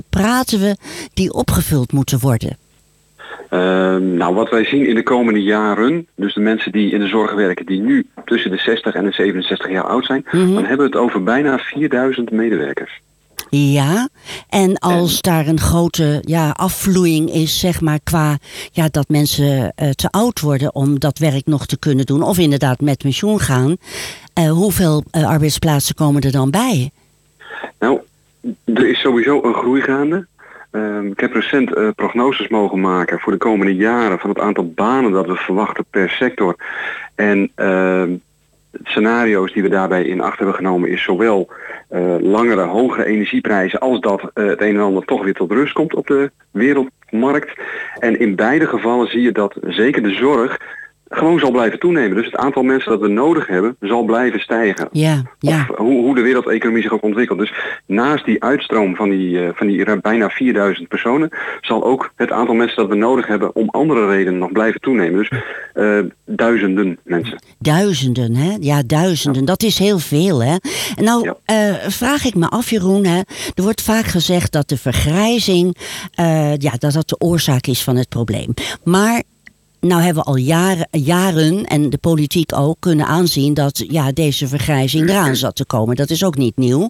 praten we die opgevuld moeten worden? Wat wij zien in de komende jaren, dus de mensen die in de zorg werken die nu tussen de 60 en de 67 jaar oud zijn, dan hebben we het over bijna 4000 medewerkers. Ja, en als daar een grote afvloeiing is, zeg maar, qua dat mensen te oud worden om dat werk nog te kunnen doen, of inderdaad met pensioen gaan, hoeveel arbeidsplaatsen komen er dan bij? Nou, er is sowieso een groei gaande. Ik heb recent prognoses mogen maken voor de komende jaren van het aantal banen dat we verwachten per sector. En scenario's die we daarbij in acht hebben genomen is zowel langere, hogere energieprijzen als dat het een en ander toch weer tot rust komt op de wereldmarkt. En in beide gevallen zie je dat zeker de zorg gewoon zal blijven toenemen. Dus het aantal mensen dat we nodig hebben zal blijven stijgen. Ja. Of hoe de wereldeconomie zich ook ontwikkelt. Dus naast die uitstroom van die bijna 4000 personen zal ook het aantal mensen dat we nodig hebben om andere redenen nog blijven toenemen. Dus duizenden mensen. Duizenden, hè? Ja, duizenden. Ja. Dat is heel veel, hè? En nou vraag ik me af, Jeroen, hè? Er wordt vaak gezegd dat de vergrijzing dat de oorzaak is van het probleem. Maar nou hebben we al jaren, en de politiek ook, kunnen aanzien dat deze vergrijzing eraan zat te komen. Dat is ook niet nieuw.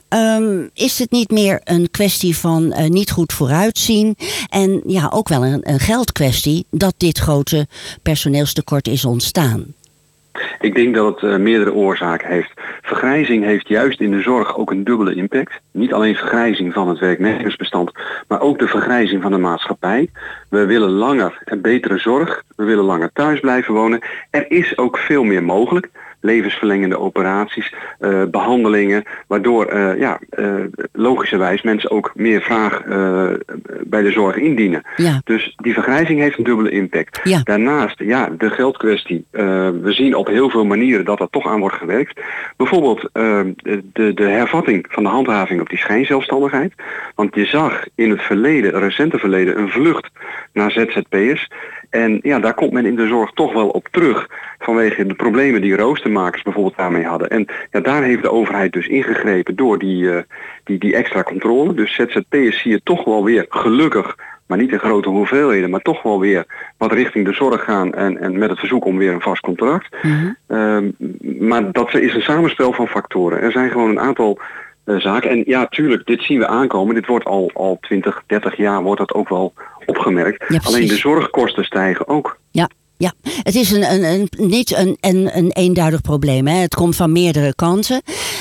Is het niet meer een kwestie van niet goed vooruitzien en ook wel een geldkwestie dat dit grote personeelstekort is ontstaan? Ik denk dat het meerdere oorzaken heeft. Vergrijzing heeft juist in de zorg ook een dubbele impact. Niet alleen vergrijzing van het werknemersbestand, maar ook de vergrijzing van de maatschappij. We willen langer en betere zorg. We willen langer thuis blijven wonen. Er is ook veel meer mogelijk. Levensverlengende operaties, behandelingen, waardoor logischerwijs mensen ook meer vraag bij de zorg indienen. Ja. Dus die vergrijzing heeft een dubbele impact. Ja. Daarnaast, de geldkwestie. We zien op heel veel manieren dat er toch aan wordt gewerkt. Bijvoorbeeld de hervatting van de handhaving op die schijnzelfstandigheid. Want je zag in het recente verleden, een vlucht naar ZZP'ers. En daar komt men in de zorg toch wel op terug vanwege de problemen die roostermakers bijvoorbeeld daarmee hadden. En daar heeft de overheid dus ingegrepen door die extra controle. Dus ZZP'ers zie je toch wel weer gelukkig, maar niet in grote hoeveelheden, maar toch wel weer wat richting de zorg gaan en met het verzoek om weer een vast contract. Mm-hmm. Maar dat is een samenspel van factoren. Er zijn gewoon een aantal zaken. En tuurlijk, dit zien we aankomen. Dit wordt al 20, 30 jaar wordt dat ook wel opgemerkt. Ja, alleen de zorgkosten stijgen ook. Ja, het is niet een eenduidig probleem. Hè. Het komt van meerdere kanten.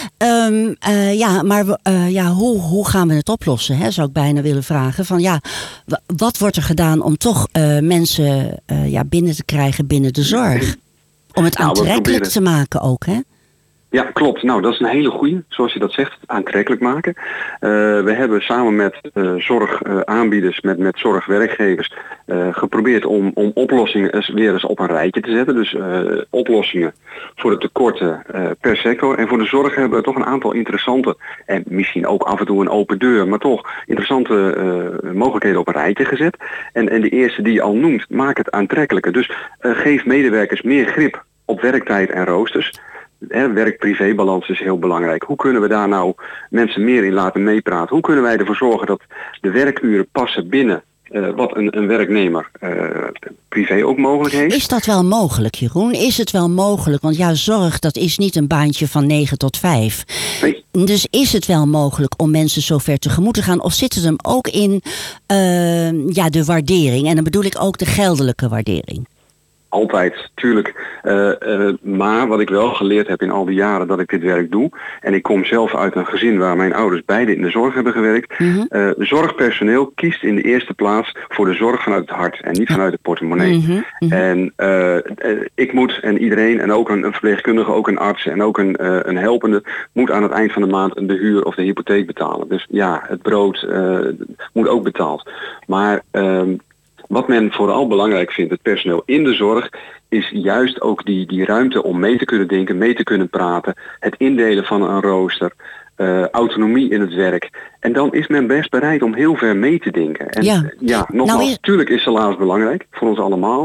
Hoe gaan we het oplossen? Hè, zou ik bijna willen vragen. Wat wordt er gedaan om toch mensen binnen te krijgen binnen de zorg? Om het aantrekkelijk te maken ook, hè? Ja, klopt. Nou, dat is een hele goeie, zoals je dat zegt, aantrekkelijk maken. We hebben samen met zorgaanbieders, met zorgwerkgevers, geprobeerd om oplossingen weer eens op een rijtje te zetten. Dus oplossingen voor de tekorten per sector. En voor de zorg hebben we toch een aantal interessante, en misschien ook af en toe een open deur, maar toch interessante mogelijkheden op een rijtje gezet. En de eerste die je al noemt, maak het aantrekkelijker. Dus geef medewerkers meer grip op werktijd en roosters. Werk-privé-balans is heel belangrijk. Hoe kunnen we daar nou mensen meer in laten meepraten? Hoe kunnen wij ervoor zorgen dat de werkuren passen binnen wat een werknemer privé ook mogelijk heeft? Is dat wel mogelijk, Jeroen? Is het wel mogelijk? Want zorg, dat is niet een baantje van 9 tot 5. Nee. Dus is het wel mogelijk om mensen zo ver tegemoet te gaan? Of zit het hem ook in de waardering? En dan bedoel ik ook de geldelijke waardering. Altijd, tuurlijk. Maar wat ik wel geleerd heb in al die jaren dat ik dit werk doe, en ik kom zelf uit een gezin waar mijn ouders beide in de zorg hebben gewerkt. Mm-hmm. Zorgpersoneel kiest in de eerste plaats voor de zorg vanuit het hart en niet vanuit de portemonnee. Mm-hmm. Mm-hmm. En ik moet, en iedereen, en ook een verpleegkundige, ook een arts en ook een helpende, moet aan het eind van de maand de huur of de hypotheek betalen. Dus het brood moet ook betaald. Maar wat men vooral belangrijk vindt, het personeel in de zorg, is juist ook die ruimte om mee te kunnen denken, mee te kunnen praten, het indelen van een rooster, autonomie in het werk. En dan is men best bereid om heel ver mee te denken. En nogmaals, natuurlijk is salaris belangrijk voor ons allemaal,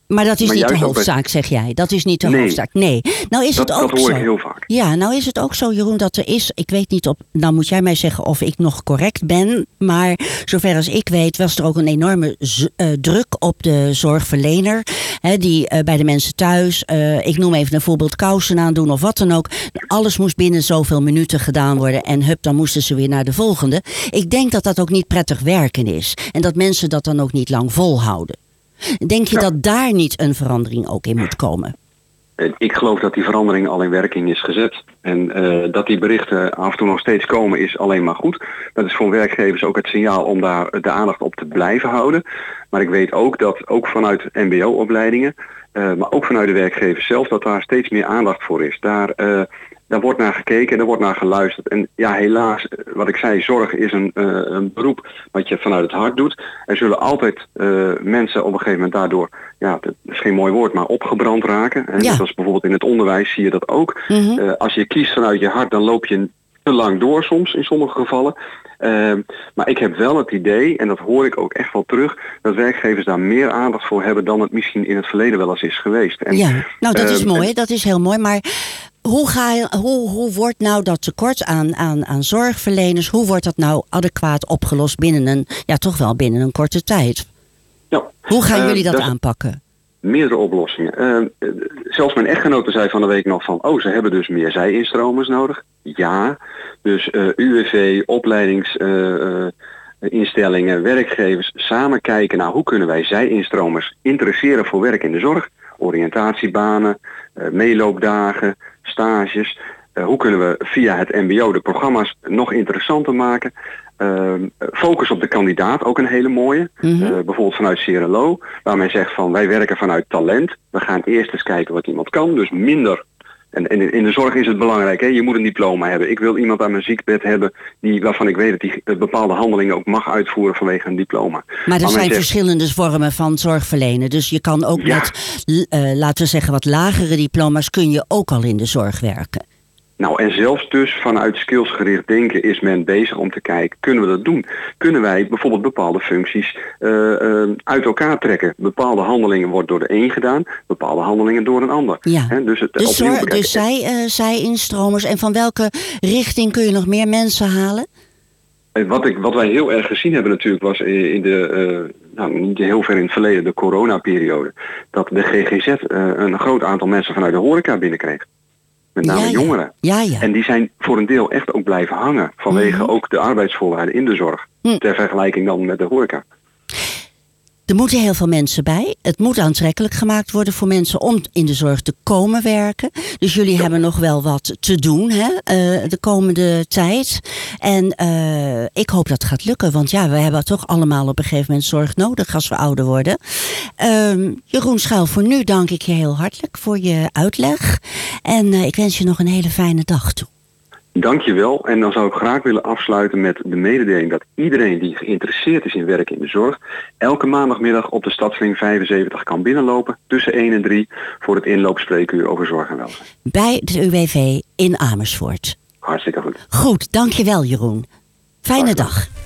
Maar dat is niet de hoofdzaak, zeg jij. Dat is niet de hoofdzaak. Nee. Nou is het ook dat hoor zo. Ik heel vaak. Ja, nou is het ook zo, Jeroen, dat er is... Ik weet niet nou moet jij mij zeggen of ik nog correct ben. Maar zover als ik weet was er ook een enorme druk op de zorgverlener. Die bij de mensen thuis... ik noem even een voorbeeld, kousen aandoen of wat dan ook. Alles moest binnen zoveel minuten gedaan worden. En hup, dan moesten ze weer naar de volgende. Ik denk dat dat ook niet prettig werken is. En dat mensen dat dan ook niet lang volhouden. Denk je dat daar niet een verandering ook in moet komen? Ik geloof dat die verandering al in werking is gezet. En dat die berichten af en toe nog steeds komen is alleen maar goed. Dat is voor werkgevers ook het signaal om daar de aandacht op te blijven houden. Maar ik weet ook dat ook vanuit mbo-opleidingen, maar ook vanuit de werkgevers zelf, dat daar steeds meer aandacht voor is. Daar wordt naar gekeken en er wordt naar geluisterd. En ja, helaas, wat ik zei, zorg is een beroep wat je vanuit het hart doet. Er zullen altijd mensen op een gegeven moment daardoor, ja, dat is geen mooi woord, maar opgebrand raken. En zoals bijvoorbeeld in het onderwijs zie je dat ook. Mm-hmm. Als je kiest vanuit je hart, dan loop je te lang door soms, in sommige gevallen. Maar ik heb wel het idee, en dat hoor ik ook echt wel terug, dat werkgevers daar meer aandacht voor hebben dan het misschien in het verleden wel eens is geweest. En, ja, nou dat is mooi, dat is heel mooi, maar hoe wordt nou dat tekort aan zorgverleners, hoe wordt dat nou adequaat opgelost binnen een korte tijd? Ja, hoe gaan jullie dat aanpakken? Meerdere oplossingen. Zelfs mijn echtgenote zei van de week nog van, ze hebben dus meer zij-instromers nodig. Ja, dus UWV, opleidingsinstellingen, werkgevers samen kijken naar hoe kunnen wij zij-instromers interesseren voor werk in de zorg. Oriëntatiebanen, meeloopdagen, stages. Hoe kunnen we via het mbo de programma's nog interessanter maken? Focus op de kandidaat, ook een hele mooie. Mm-hmm. Bijvoorbeeld vanuit Cerelo, waar men zegt van wij werken vanuit talent. We gaan eerst eens kijken wat iemand kan, dus minder. En in de zorg is het belangrijk, hè? Je moet een diploma hebben. Ik wil iemand aan mijn ziekbed hebben waarvan ik weet dat hij bepaalde handelingen ook mag uitvoeren vanwege een diploma. Maar er zijn verschillende vormen van zorgverlenen. Dus je kan ook met, laten we zeggen, wat lagere diploma's kun je ook al in de zorg werken. Nou, en zelfs dus vanuit skillsgericht denken is men bezig om te kijken, kunnen we dat doen? Kunnen wij bijvoorbeeld bepaalde functies uit elkaar trekken? Bepaalde handelingen worden door de een gedaan, bepaalde handelingen door een ander. Ja. He, dus zij instromers. En van welke richting kun je nog meer mensen halen? Wat wij heel erg gezien hebben natuurlijk was in niet heel ver in het verleden, de coronaperiode, dat de GGZ een groot aantal mensen vanuit de horeca binnenkreeg. Met name jongeren. Ja. En die zijn voor een deel echt ook blijven hangen. Vanwege ook de arbeidsvoorwaarden in de zorg. Ter vergelijking dan met de horeca. Er moeten heel veel mensen bij. Het moet aantrekkelijk gemaakt worden voor mensen om in de zorg te komen werken. Dus jullie hebben nog wel wat te doen de komende tijd. En ik hoop dat het gaat lukken. Want ja, we hebben toch allemaal op een gegeven moment zorg nodig als we ouder worden. Jeroen Schuil, voor nu dank ik je heel hartelijk voor je uitleg. En ik wens je nog een hele fijne dag toe. Dank je wel. En dan zou ik graag willen afsluiten met de mededeling dat iedereen die geïnteresseerd is in werken in de zorg elke maandagmiddag op de Stadsling 75 kan binnenlopen tussen 1 en 3 voor het inloopspreekuur over zorg en welzijn. Bij de UWV in Amersfoort. Hartstikke goed. Goed, dank je wel Jeroen. Fijne dag.